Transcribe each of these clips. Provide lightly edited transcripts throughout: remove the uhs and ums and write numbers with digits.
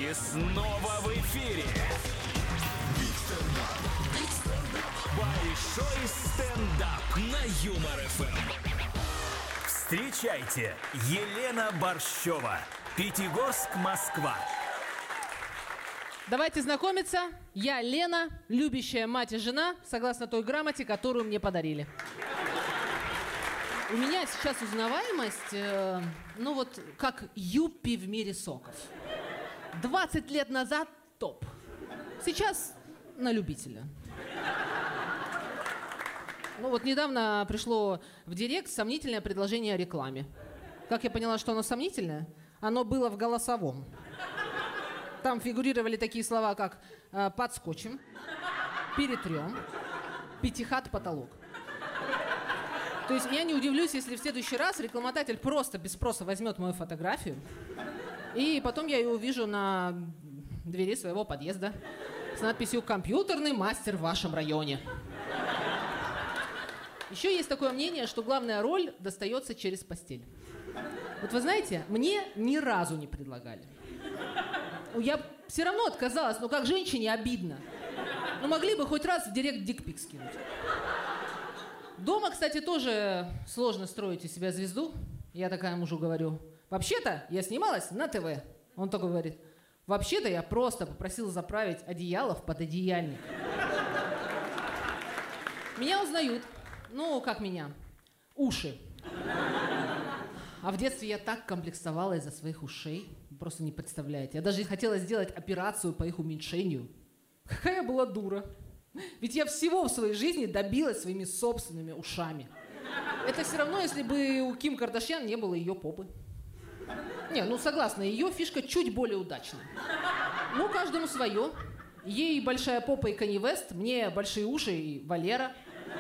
И снова в эфире большой стендап на Юмор ФМ. Встречайте, Елена Борщева, Пятигорск, Москва. Давайте знакомиться. Я Лена, любящая мать и жена, согласно той грамоте, которую мне подарили. У меня сейчас узнаваемость, как юппи в мире соков. 20 лет назад топ. Сейчас на любителя. Недавно пришло в директ сомнительное предложение о рекламе. Как я поняла, что оно сомнительное? Оно было в голосовом. Там фигурировали такие слова, как «подскочим», «перетрем», «пятихат потолок». То есть я не удивлюсь, если в следующий раз рекламодатель просто без спроса возьмет мою фотографию, и потом я ее увижу на двери своего подъезда с надписью «Компьютерный мастер в вашем районе». Еще есть такое мнение, что главная роль достается через постель. Вот вы знаете, мне ни разу не предлагали. Я все равно отказалась, но как женщине обидно. Могли бы хоть раз в директ дикпик скинуть. Дома, кстати, тоже сложно строить из себя звезду. Я такая мужу говорю: вообще-то я снималась на ТВ. Он такой говорит: вообще-то я просто попросила заправить одеяло в пододеяльник. Меня узнают. Как меня? Уши. А в детстве я так комплексовала из-за своих ушей. Вы просто не представляете. Я даже хотела сделать операцию по их уменьшению. Какая я была дура. Ведь я всего в своей жизни добилась своими собственными ушами. Это все равно, если бы у Ким Кардашьян не было ее попы. Согласна, ее фишка чуть более удачная. Каждому свое. Ей большая попа и Канье Вест, мне большие уши и Валера.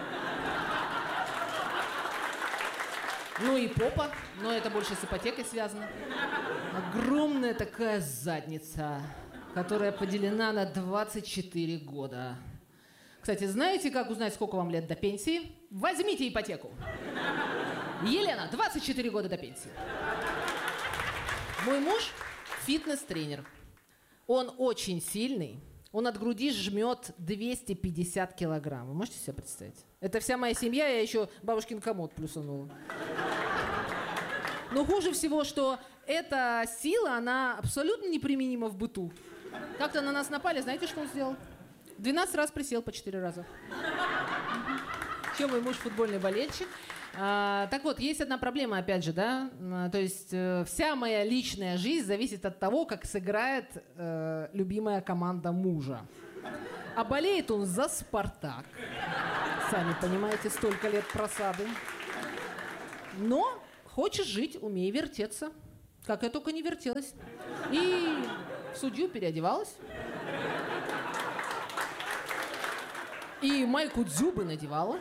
И попа, но это больше с ипотекой связано. Огромная такая задница, которая поделена на 24 года. Кстати, знаете, как узнать, сколько вам лет до пенсии? Возьмите ипотеку. Елена, 24 года до пенсии. Мой муж фитнес-тренер. Он очень сильный. Он от груди жмет 250 килограмм. Вы можете себе представить? Это вся моя семья, я еще бабушкин комод плюсанула. Но хуже всего, что эта сила, она абсолютно неприменима в быту. Как-то на нас напали, знаете, что он сделал? 12 раз присел по 4 раза. Еще мой муж футбольный болельщик. Так вот, есть одна проблема, опять же, да? То есть вся моя личная жизнь зависит от того, как сыграет любимая команда мужа. А болеет он за «Спартак». Сами понимаете, столько лет просады. Но хочешь жить, умей вертеться. Как я только не вертелась. И в судью переодевалась. И майку Дзюбы надевала.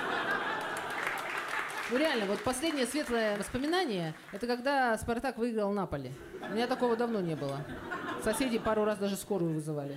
Реально, вот последнее светлое воспоминание, это когда «Спартак» выиграл Наполи. У меня такого давно не было. Соседи пару раз даже скорую вызывали.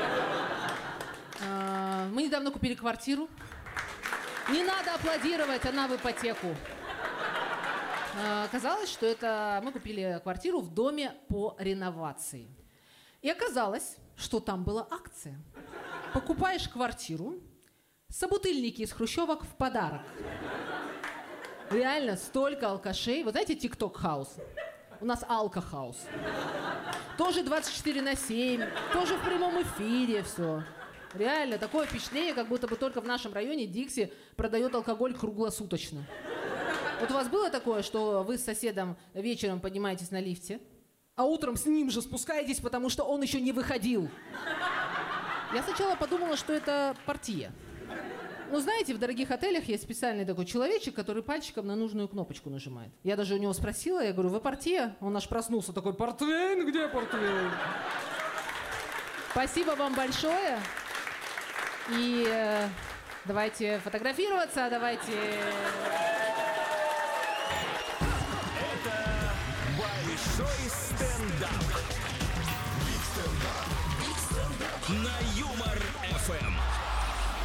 Мы недавно купили квартиру. Не надо аплодировать, она в ипотеку. Оказалось, что мы купили квартиру в доме по реновации. И оказалось, что там была акция. Покупаешь квартиру, собутыльники из хрущевок в подарок. Реально, столько алкашей. Вот знаете, TikTok-хаус? У нас алко-хаус. Тоже 24/7, тоже в прямом эфире все. Реально, такое впечатление, как будто бы только в нашем районе Дикси продает алкоголь круглосуточно. Вот у вас было такое, что вы с соседом вечером поднимаетесь на лифте, а утром с ним же спускаетесь, потому что он еще не выходил? Я сначала подумала, что это партия. Знаете, в дорогих отелях есть специальный такой человечек, который пальчиком на нужную кнопочку нажимает. Я даже у него спросила, я говорю: вы партия? Он аж проснулся такой: портвейн, где портвейн? Спасибо вам большое. И давайте фотографироваться, давайте... Это большой